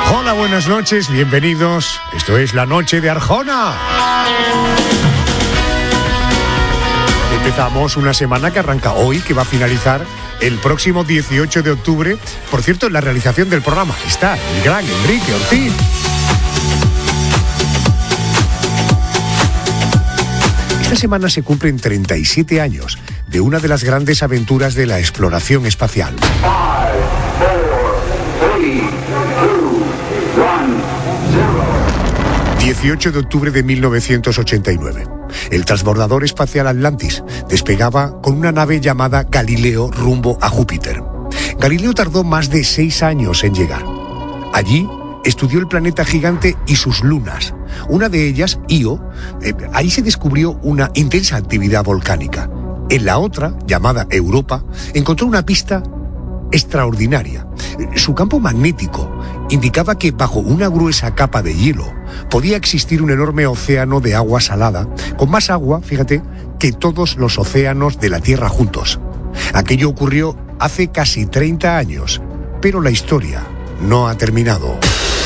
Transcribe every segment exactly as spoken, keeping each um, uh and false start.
Hola, buenas noches, bienvenidos. Esto es La Noche de Arjona. Empezamos una semana que arranca hoy, que va a finalizar el próximo dieciocho de octubre. Por cierto, en la realización del programa está el gran Enrique Ortiz. Esta semana se cumplen treinta y siete años de una de las grandes aventuras de la exploración espacial. dieciocho de octubre de mil novecientos ochenta y nueve. El transbordador espacial Atlantis despegaba con una nave llamada Galileo rumbo a Júpiter. Galileo tardó más de seis años en llegar. Allí estudió el planeta gigante y sus lunas. Una de ellas, Io, eh, ahí se descubrió una intensa actividad volcánica. En la otra, llamada Europa, encontró una pista extraordinaria. Su campo magnético indicaba que bajo una gruesa capa de hielo podía existir un enorme océano de agua salada, con más agua, fíjate, que todos los océanos de la Tierra juntos. Aquello ocurrió hace casi treinta años, pero la historia no ha terminado.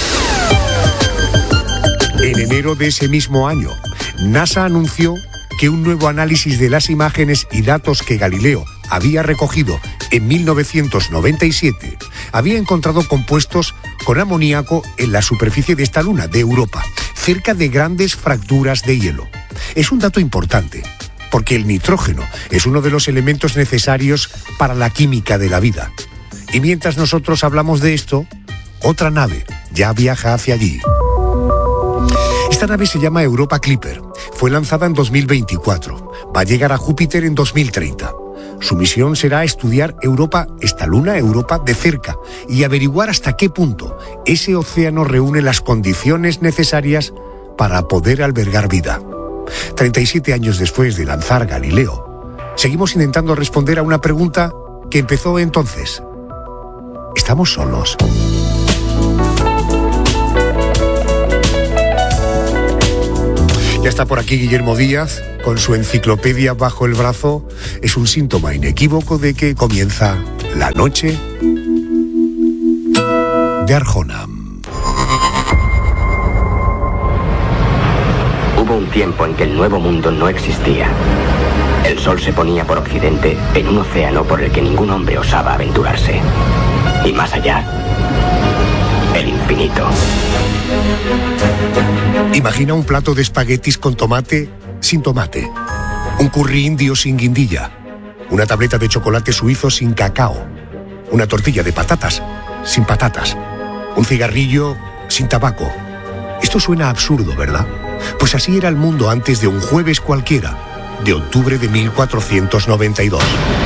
En enero de ese mismo año, NASA anunció que un nuevo análisis de las imágenes y datos que Galileo había recogido en mil novecientos noventa y siete había encontrado compuestos con amoníaco en la superficie de esta luna de Europa, cerca de grandes fracturas de hielo. Es un dato importante, porque el nitrógeno es uno de los elementos necesarios para la química de la vida. Y mientras nosotros hablamos de esto, otra nave ya viaja hacia allí. Esta nave se llama Europa Clipper. Fue lanzada en dos mil veinticuatro. Va a llegar a Júpiter en dos mil treinta. Su misión será estudiar Europa, esta luna Europa, de cerca y averiguar hasta qué punto ese océano reúne las condiciones necesarias para poder albergar vida. treinta y siete años después de lanzar Galileo, seguimos intentando responder a una pregunta que empezó entonces. ¿Estamos solos? Ya está por aquí Guillermo Díaz, con su enciclopedia bajo el brazo. Es un síntoma inequívoco de que comienza la noche de Arjona. Hubo un tiempo en que el Nuevo Mundo no existía. El sol se ponía por occidente en un océano por el que ningún hombre osaba aventurarse. Y más allá, el infinito. Imagina un plato de espaguetis con tomate sin tomate, un curry indio sin guindilla, una tableta de chocolate suizo sin cacao, una tortilla de patatas sin patatas, un cigarrillo sin tabaco. Esto suena absurdo, ¿verdad? Pues así era el mundo antes de un jueves cualquiera, de octubre de mil cuatrocientos noventa y dos.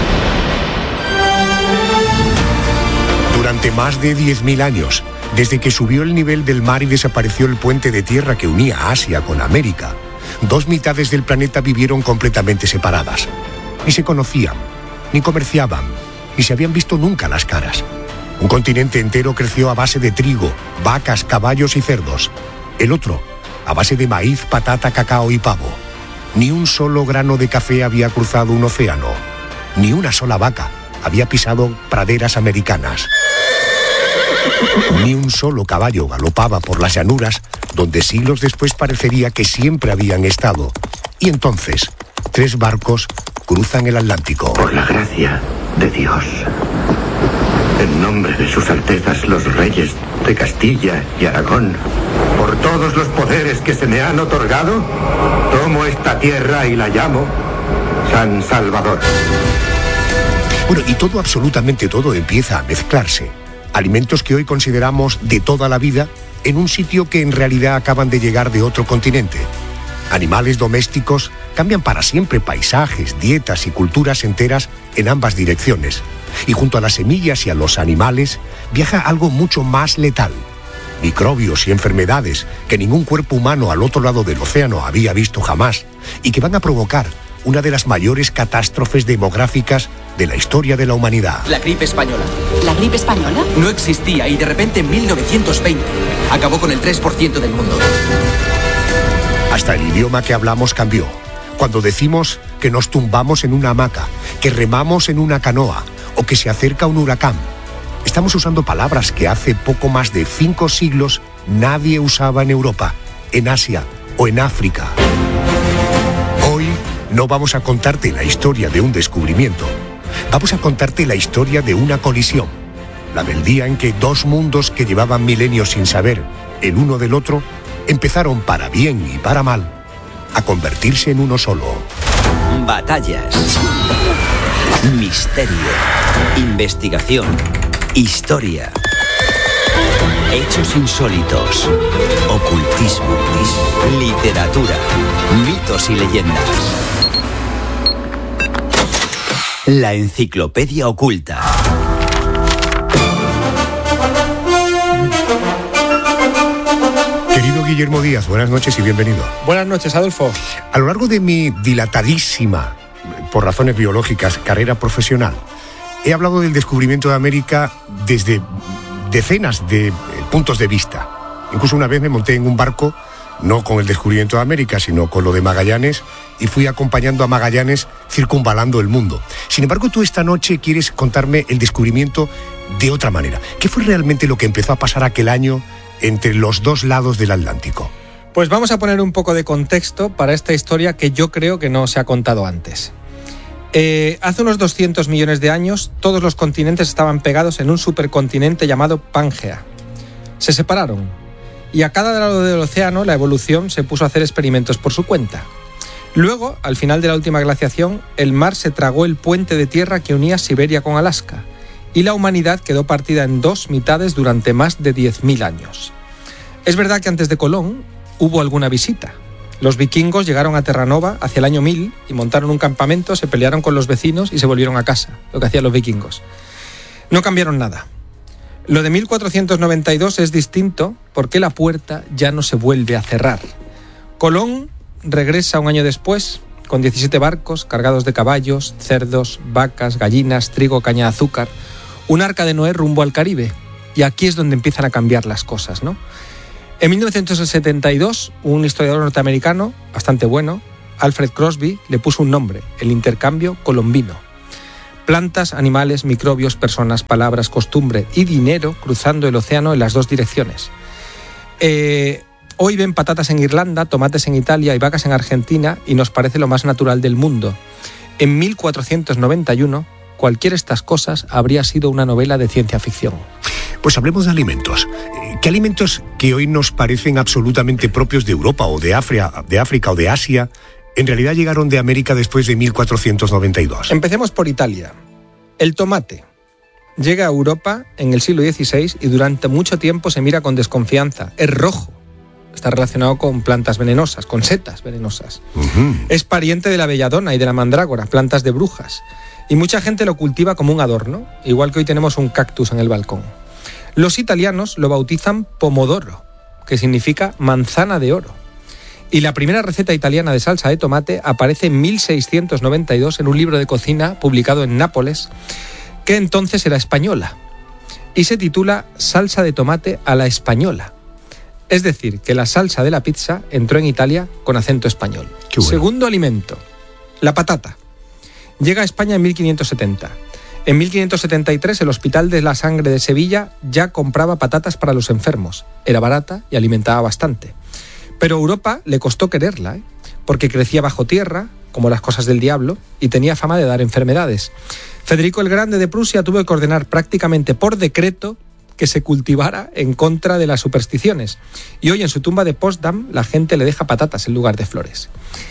Durante más de diez mil años, desde que subió el nivel del mar y desapareció el puente de tierra que unía Asia con América, dos mitades del planeta vivieron completamente separadas. Ni se conocían, ni comerciaban, ni se habían visto nunca las caras. Un continente entero creció a base de trigo, vacas, caballos y cerdos. El otro, a base de maíz, patata, cacao y pavo. Ni un solo grano de café había cruzado un océano. Ni una sola vaca había pisado praderas americanas. Ni un solo caballo galopaba por las llanuras donde siglos después parecería que siempre habían estado. Y entonces, tres barcos cruzan el Atlántico. Por la gracia de Dios, en nombre de sus altezas los reyes de Castilla y Aragón, por todos los poderes que se me han otorgado, tomo esta tierra y la llamo San Salvador. Bueno, y todo, absolutamente todo, empieza a mezclarse. Alimentos que hoy consideramos de toda la vida en un sitio que en realidad acaban de llegar de otro continente. Animales domésticos cambian para siempre paisajes, dietas y culturas enteras en ambas direcciones. Y junto a las semillas y a los animales viaja algo mucho más letal. Microbios y enfermedades que ningún cuerpo humano al otro lado del océano había visto jamás y que van a provocar una de las mayores catástrofes demográficas de la historia de la humanidad. La gripe española. ¿La gripe española? No existía y de repente en mil novecientos veinte acabó con el tres por ciento del mundo. Hasta el idioma que hablamos cambió. Cuando decimos que nos tumbamos en una hamaca, que remamos en una canoa o que se acerca un huracán, Estamos usando palabras que hace poco más de cinco siglos nadie usaba en Europa, en Asia o en África. Hoy no vamos a contarte la historia de un descubrimiento. Vamos a contarte la historia de una colisión. La del día en que dos mundos que llevaban milenios sin saber el uno del otro empezaron para bien y para mal a convertirse en uno solo. Batallas, misterio, investigación, historia, hechos insólitos, ocultismo, literatura, mitos y leyendas. La enciclopedia oculta. Querido Guillermo Díaz, buenas noches y bienvenido. Buenas noches, Adolfo. A lo largo de mi dilatadísima, por razones biológicas, carrera profesional, he hablado del descubrimiento de América desde decenas de eh, puntos de vista. Incluso una vez me monté en un barco, no con el descubrimiento de América, sino con lo de Magallanes, y fui acompañando a Magallanes circunvalando el mundo. Sin embargo, tú esta noche quieres contarme el descubrimiento de otra manera. ¿Qué fue realmente lo que empezó a pasar aquel año entre los dos lados del Atlántico? Pues vamos a poner un poco de contexto para esta historia que yo creo que no se ha contado antes. Eh, hace unos doscientos millones de años, todos los continentes estaban pegados en un supercontinente llamado Pangea. Se separaron, y a cada lado del océano la evolución se puso a hacer experimentos por su cuenta. Luego, al final de la última glaciación, el mar se tragó el puente de tierra que unía Siberia con Alaska, y la humanidad quedó partida en dos mitades durante más de diez mil años. Es verdad que antes de Colón hubo alguna visita. Los vikingos llegaron a Terranova hacia el año mil y montaron un campamento, se pelearon con los vecinos y se volvieron a casa, lo que hacían los vikingos. No cambiaron nada. Lo de mil cuatrocientos noventa y dos es distinto porque la puerta ya no se vuelve a cerrar. Colón regresa un año después con diecisiete barcos cargados de caballos, cerdos, vacas, gallinas, trigo, caña de azúcar, un arca de Noé rumbo al Caribe. Y aquí es donde empiezan a cambiar las cosas, ¿no? En mil novecientos setenta y dos, un historiador norteamericano, bastante bueno, Alfred Crosby, le puso un nombre, el intercambio colombino. Plantas, animales, microbios, personas, palabras, costumbre y dinero cruzando el océano en las dos direcciones. Eh, hoy ven patatas en Irlanda, tomates en Italia y vacas en Argentina y nos parece lo más natural del mundo. En mil cuatrocientos noventa y uno, cualquiera de estas cosas habría sido una novela de ciencia ficción. Pues hablemos de alimentos. ¿Qué alimentos que hoy nos parecen absolutamente propios de Europa o de África, de África o de Asia, en realidad llegaron de América después de mil cuatrocientos noventa y dos? Empecemos por Italia. El tomate llega a Europa en el siglo dieciséis y durante mucho tiempo se mira con desconfianza. Es rojo. Está relacionado con plantas venenosas, con setas venenosas. Uh-huh. Es pariente de la belladona y de la mandrágora, plantas de brujas. Y mucha gente lo cultiva como un adorno, igual que hoy tenemos un cactus en el balcón. Los italianos lo bautizan pomodoro, que significa manzana de oro. Y la primera receta italiana de salsa de tomate aparece en mil seiscientos noventa y dos en un libro de cocina publicado en Nápoles, que entonces era española, y se titula Salsa de tomate a la española. Es decir, que la salsa de la pizza entró en Italia con acento español. Qué bueno. Segundo alimento, la patata. Llega a España en mil quinientos setenta. En mil quinientos setenta y tres el Hospital de la Sangre de Sevilla ya compraba patatas para los enfermos. Era barata y alimentaba bastante. Pero a Europa le costó quererla, ¿eh? Porque crecía bajo tierra, como las cosas del diablo, y tenía fama de dar enfermedades. Federico el Grande de Prusia tuvo que ordenar prácticamente por decreto que se cultivara en contra de las supersticiones. Y hoy en su tumba de Potsdam la gente le deja patatas en lugar de flores.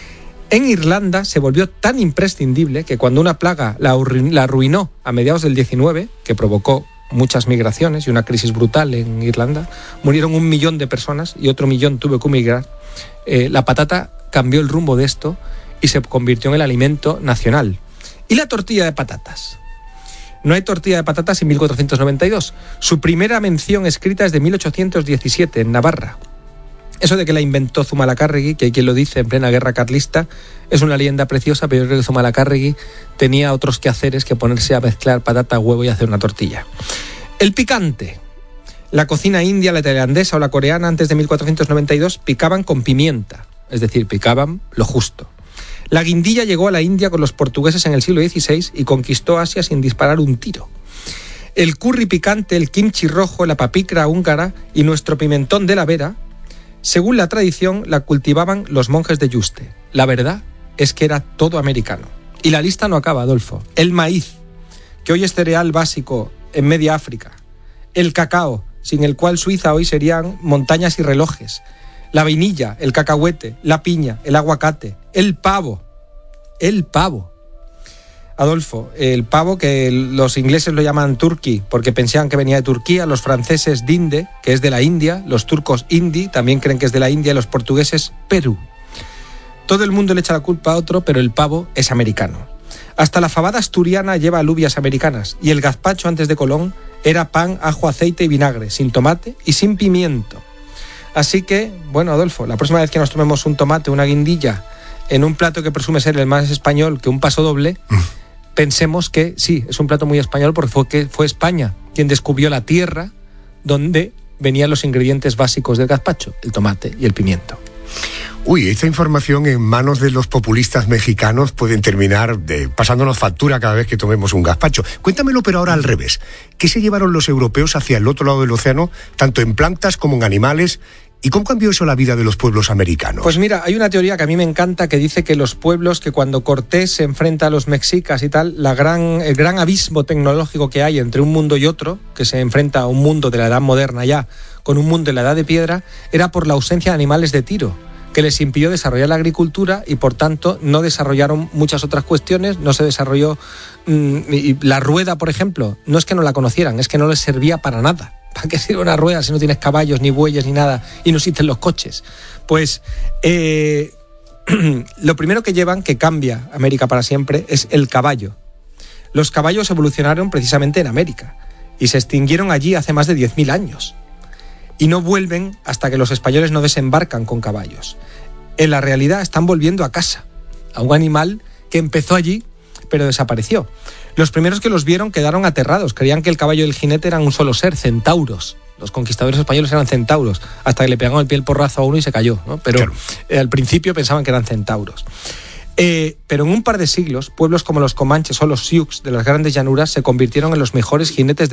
En Irlanda se volvió tan imprescindible que cuando una plaga la arruinó a mediados del diecinueve, que provocó muchas migraciones y una crisis brutal en Irlanda, murieron un millón de personas y otro millón tuvo que migrar, eh, la patata cambió el rumbo de esto y se convirtió en el alimento nacional. ¿Y la tortilla de patatas? No hay tortilla de patatas en mil cuatrocientos noventa y dos. Su primera mención escrita es de mil ochocientos diecisiete, en Navarra. Eso de que la inventó Zumalacárregui, que hay quien lo dice en plena guerra carlista, es una leyenda preciosa, pero yo creo que Zumalacárregui tenía otros quehaceres que ponerse a mezclar patata, huevo y hacer una tortilla. El picante. La cocina india, la tailandesa o la coreana antes de mil cuatrocientos noventa y dos picaban con pimienta, es decir, picaban lo justo. La guindilla llegó a la India con los portugueses en el siglo dieciséis y conquistó Asia sin disparar un tiro. El curry picante, el kimchi rojo, la papicra húngara y nuestro pimentón de la Vera, según la tradición, la cultivaban los monjes de Yuste. La verdad es que era todo americano. Y la lista no acaba, Adolfo. El maíz, que hoy es cereal básico en media África. El cacao, sin el cual Suiza hoy serían montañas y relojes. La vainilla, el cacahuete, la piña, el aguacate, el pavo. El pavo. Adolfo, el pavo que los ingleses lo llaman turkey porque pensaban que venía de Turquía, los franceses dinde, que es de la India, los turcos indi, también creen que es de la India, y los portugueses Perú. Todo el mundo le echa la culpa a otro, pero el pavo es americano. Hasta la fabada asturiana lleva alubias americanas y el gazpacho antes de Colón era pan, ajo, aceite y vinagre, sin tomate y sin pimiento. Así que, bueno, Adolfo, la próxima vez que nos tomemos un tomate, una guindilla, en un plato que presume ser el más español que un paso doble, mm. pensemos que sí, es un plato muy español porque fue, que fue España quien descubrió la tierra donde venían los ingredientes básicos del gazpacho, el tomate y el pimiento. Uy, esta información en manos de los populistas mexicanos pueden terminar de, pasándonos factura cada vez que tomemos un gazpacho. Cuéntamelo, pero ahora al revés. ¿Qué se llevaron los europeos hacia el otro lado del océano, tanto en plantas como en animales? ¿Y cómo cambió eso la vida de los pueblos americanos? Pues mira, hay una teoría que a mí me encanta que dice que los pueblos, que cuando Cortés se enfrenta a los mexicas y tal, la gran, el gran abismo tecnológico que hay entre un mundo y otro, que se enfrenta a un mundo de la edad moderna ya, con un mundo de la edad de piedra, era por la ausencia de animales de tiro, que les impidió desarrollar la agricultura y por tanto no desarrollaron muchas otras cuestiones, no se desarrolló mmm, y la rueda, por ejemplo, no es que no la conocieran, es que no les servía para nada. ¿Para qué sirve una rueda si no tienes caballos, ni bueyes, ni nada, y no existen los coches? Pues eh, lo primero que llevan, que cambia América para siempre, es el caballo. Los caballos evolucionaron precisamente en América y se extinguieron allí hace más de diez mil años. Y no vuelven hasta que los españoles no desembarcan con caballos. En la realidad están volviendo a casa, a un animal que empezó allí, pero desapareció. Los primeros que los vieron quedaron aterrados, creían que el caballo y el jinete eran un solo ser, centauros. Los conquistadores españoles eran centauros, hasta que le pegaron el pie el porrazo a uno y se cayó, ¿no? Pero claro, eh, al principio pensaban que eran centauros. Eh, pero en un par de siglos, pueblos como los comanches o los sioux de las grandes llanuras se convirtieron en los mejores jinetes de